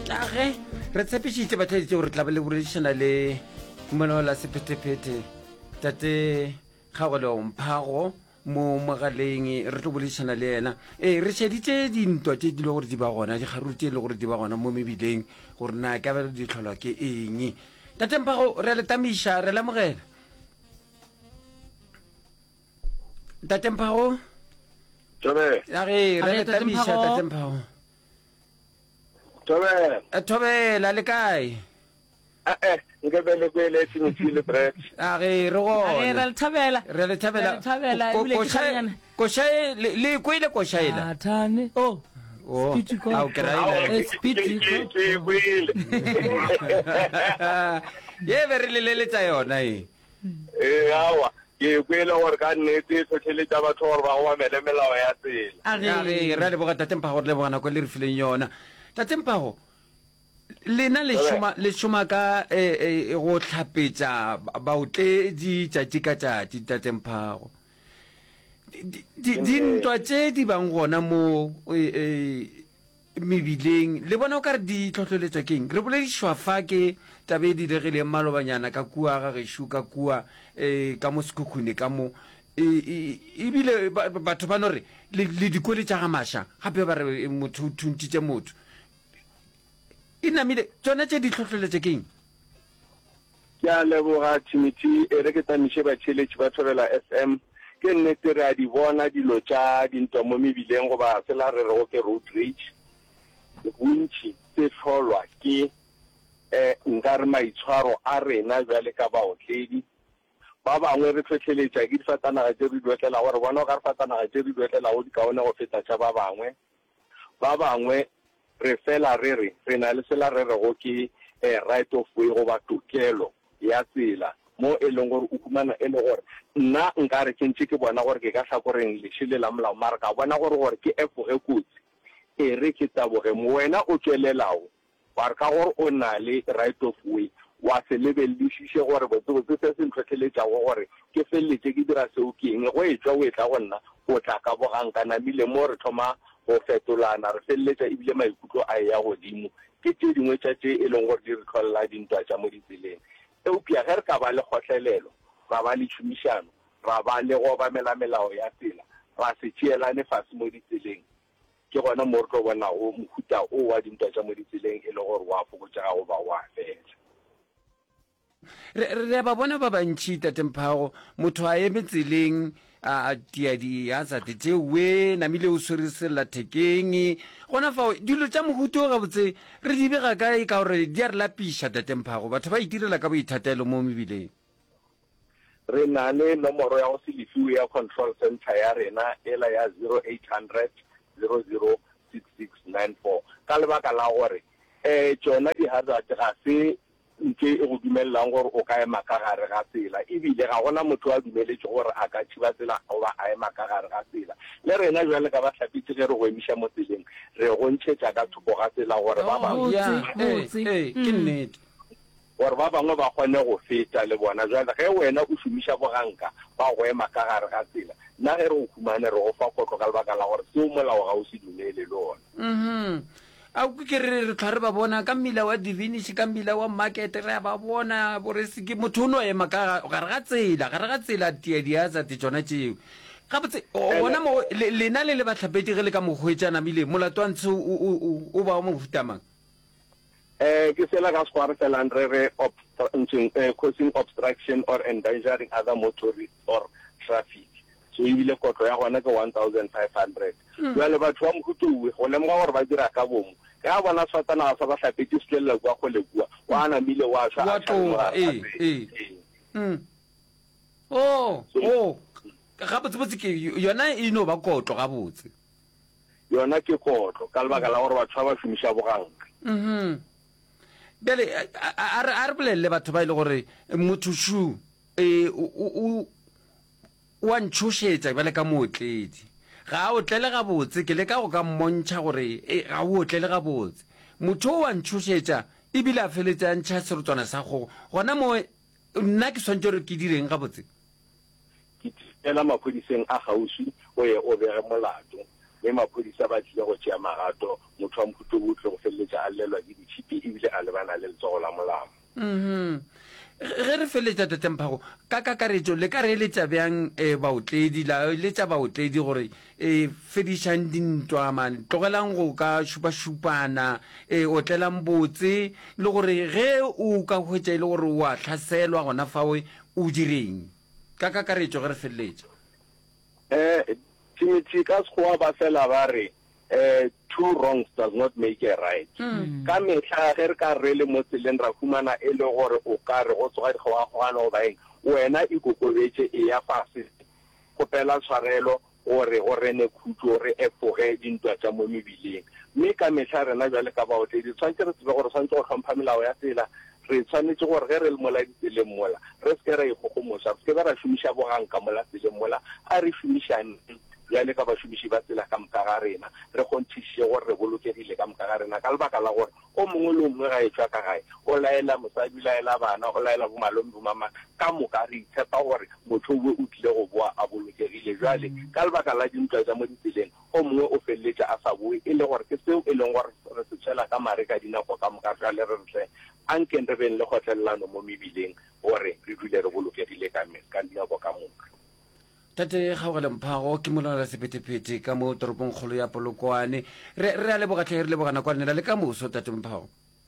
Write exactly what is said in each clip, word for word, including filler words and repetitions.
age re tshepišitše bathaditše gore tla ba le boledišana le mono la sephetephete tate Kgaogelo Mphago mo mogaleng re tlo boledišana le yena ee re šeditše dintwa tše di le gore di ba gona dikgaruru tše e le gore di ba gona mo mebileng gore na ka ba di tlholwa ke eng tate Mphago re a le tamiša re lamogela tate Mphago Tobe. age re le tamiša tate Mphago Tobe. Thobela le kae Ah eh, nke bele go ile tshintshile bread. age re go Age re le thabela. re le thabela Re le thabela, ebile ke kganyana. košae le kwele košaela Athane. Oh. Oh, Speed record. au keraile Eh, speed record. Ke buile. ye be re le leletsa yona e Eh awa, ke buile gore ka nnete tshotele tsa batho gore ba go mele melao ya tsela. age Age. re a le boga tate Mphago re le bogana ko le re fileng yona tate Mphago lena le šoma le šoma ka eh, eh, go tlhapetša baotledi tšatši ka tšatši tate Mphago Di- di- dintwa tše di bang gona mo eh, eh, mebileng le bona o ka re di tlhotlholetswa keng re boledišwa fa ke tabe e diregileng malobanyana ka kua ga gešo ka kua um ka mo sekhukhune ka mo e- e- ebile ba- ba- batho ba no re le le dikole tša ga mašwa gape ba re eh, motho o thuntšitše motho e namile tsona tše di tlhotlholetše keng Ke a leboga Timothy e re ke tamiše batheletši ba Thobela F M ke nnete re a di bona dilo tša dintwa mo mebileng goba fela re re go ke road rage bontši tse tlholwa ke um nka re maitshwaro a rena bjale ka baotledi ba bangwe re tlhotlheletša ke difatanaga tše re duetlela gore bona o ka re fatanaga tše re duetlelago di kaone go feta tša ba bangwe ba bangwe re fela re re re na le sela re re go ke eh, right of way goba tokelo ya tsela mo e leng gore o humana e le gore nna nka re ke ntse ke bona gore ke ka hlakoreng lešhile la molao mara ka bona gore gore ke efoge kotsi e re ke taboge mo wena o tswelelago wa re ka gore o na le right of way wa se lebeledišiše gore botsebotse se se ntlhotlheletšago gore ke feleletse ke dira seo ke eng go e tswa o e tla go nna o tla ka bogang ka namile mo re thoma go fetolana re feleletša ebile maikutlo a e ya godimo ke tše dingwe tša tše e leng gore di re tlholela dintwa tša mo ditseleng eupša ge re ka ba le kgotlelelo ra ba le tšhomišano ra ba le go obamela melao ya tsela ra se tšeelane fase mo ditseleng ke gona mo re tlo bonago mohuta o wa dintwa tša mo ditseleng e le gore wa fokotsega go ba wa fela re re ba bona ba bantšhi tate Mphago motho a eme tseleng a tia diazate tšewe namile o swere sellathekeng gona fao dilo tša mohuta o gabotse re di bega kae ka gore di a re lapiša tate Mphago batho ba itirela ka boithatelo mo mebileng re na le nomoro ya go se lefiwe ya control center ya rena ela ya zero eight hundred zero zero six six nine four ka lebaka la gore um tsona di-hazard ga se nke e go dumelelang gore o ka ema ka gare ga tsela ebile ga gona motho a dumeletse gore a ka thiba tsela goba a ema ka gare ga tsela le rena jwale ka ba tlhapitse ge re go emiša mo tseleng re go ntšhetša ka thoko ga tsela gore ba bangwe Ya, botse, eh, eh, ke nnete gore ba bangwe ba kgone go feta le bona jwale ge wena o šomiša boganka ba go ema ka gare ga tsela nna ge re go humane re go fa kotlo ka lebaka la gore seo molao ga o se dumele le ona mhm a ko ke re re tlhwa re ba bona ka mmila wa divinish ka mmila wa market re a ba bona bore se ke motho o no ema ka gare ga tsela gare ga tsela tia diazate tsona tšeo gabotse o bona mo le- lena le le batlhapedi ge le ka mogwetšana mile molato wa ntshe o- o o- o ba wa mohutamang um ke sela ka sekgware felang re re obstru- ntšeng, eh, causing obstruction or endangering other motorists or traffic so ebile kotlo ya gona ke one thousand five hundred jale batho ba mohutuwe go lemoga gore ba dira ka bomo ge a bona sfatanaga sa ba tlhapetse se tswelela kua go le kua wa namile wa swa Wa a tlhaloga tloga, eh, gape. eh. Eh. Mm. o So- o gabotsebotse ke yona e no ba kotlo gabotse yona ke kotlo ka lebaka la gore batho ba ba šomiša boganka mhm bjale a- a a re a re bolelele batho ba ile gore motho shu um o wa ntšhošetša bjale ka mootledi ga o tlele gabotse ke le ka go ka mmontšha gore eh, ga o otlele gabotse motho o wa ntšhošetša ebile a feletse a ntšha serotswana sa gogo gona mo nna ke swantse gore ke direng gabotse ke tšela maphodiseng a gaufi o ye o bege molato mme maphodisa ba tlile go tšea magato motho wa mohuto bo tle go feleletse feleletša a llelwa ke ditšhipi ebile a lebana le letsogo la molamo. Mhm. ge re feletša Tatemphago ka kakaretšo le ka re eletša bjang um baotledi la eletša baotledi gore um fedišang dintwa man tlogelang go ka šupašupana um otlelang botse le gore ge o ka hwetša e le gore o a hlaselwa gona fawe o direng ka kakaretšo ge re feleletša? um Timothy ka sekgowa ba fela ba re uh, two wrongs does not make a right. Ka mehla ge re ka re le mo tseleng ra fumana e le gore o ka re go tsoga dikgogakgogano go baeng wena e kokobetše e ya fase kgopela tshwarelo gore go rene khutlo re efoge dintwa tša mo mebileng. Mme ka mehla rena bjale ka baotledi tshwanetse re tsebe gore tshwanetse go hlompha melao ya tsela, re tshwanetse gore ge re le mola ditseleng mola re se ke ra ikgogomoša, re se ke be ra šomiša boganka mola tseleng mola, a re šomišane bjale ka bašomiši ba tsela ka moka ga rena re kgonthiše gore re bolokegile ka moka ga rena ka lebaka la gore o mongwe le o mongwe ga e tšwa ka gae o laela mosadi, o laela bana, o laela bomalome bomamang ka moka re itshepa gore motho o o tlile go boa a bolokegile. Jwale ka lebaka la dintwa tša mo ditseleng o mongwe o feleletša a sa boe e le gore ke seo e leng gore re se tšhela ka mare ka dinako ka moka jwale re re tle ankeng re beng le kgotlelelano mo mebileng gore re dule re bolokegile ka dinako ka moka. Tate Kgaogelemphago ke molaola sephethephethe ka mo toropong kgolo ya Polokwane. re re a lebogatlhe re lebogana kwanela le ka moso Tatemphago.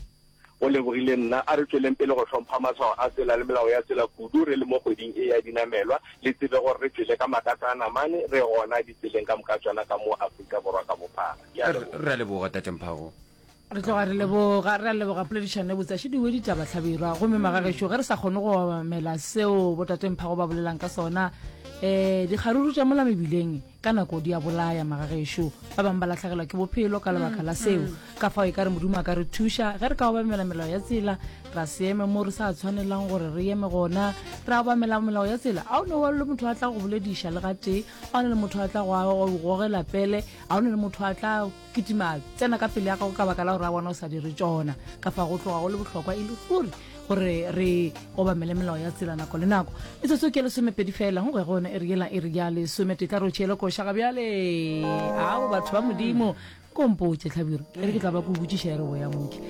O lebogile nna a re tsweleng pele go hlompha matshwao a tsela le melao ya tsela kudu re le mo kgweding e ya dinamelwa le tsebe gore re tswele ka makatsa a namane re gona ditseleng ka moka tswana ka mo Afrika Borwa ka bophara. Re a leboga Tatemphago. re tloga re leboga re a leboga poledišane botsa šidiwe ditaba tlhabirwa gomme magagešo ge re sa kgone go mela seo bo Tatemphago ba bolelang ka sona um dikgaruru tša mola mebileng ka nako di a bolaya magagešo ba bangwe ba latlhagelwa ke bophelo ka lebaka la seo ka fao e ka re modimo a ka re thuša ge re ka obamela melao ya tsela ra se eme mo re sa tshwanelang gore re eme gona re a obamela melao ya tsela a o ne wa le motho a tla go bolediša le gatee a o ne le motho a tla go gogela pele a o ne le motho a tla kitima tsena ka pele ya gago ka baka la gore a bona o sa dire tšona ka fa go tloga go le bohlokwa e le gore gore re obamele melao ya tsela nako le nako e tsotso ke le somepedi fela go ge gona e re yela e re ya le somete tla ro tšhele košaga bjale ao batho ba modimo kompotse tlhabiro e re ke tla ba ko botšiša ere go ya moke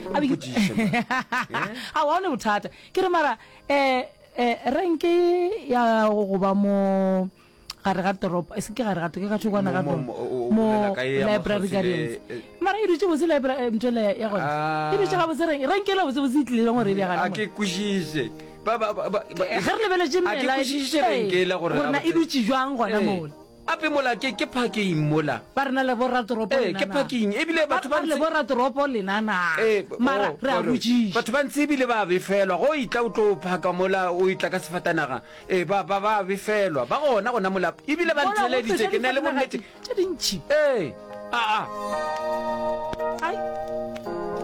a wa one bothata ke re mara um renke ya go ba mo gare ga toropo e se ke gare gato ke ka thokwana ga mo library gardens mara e dutse botse ntole ya gona e dutse ga botse renkela botse botse e tlile gore e bjagana a ke kwešiše ge re lebeletše melaorena e dutse jwang gona mola ape mola ke ke parking mola ba rena le borratoropo ke parking ebile batho ba le borratoropo lenana mara re a botšiša batho ba ntse ebile ba befelwa go itla o tlo phaka mola o itla ka sefatanaga e ba ba ba befelwa ba gona gona mola ebile ba ntheleditse ke na le bonnete tše dintšhi ee a a ai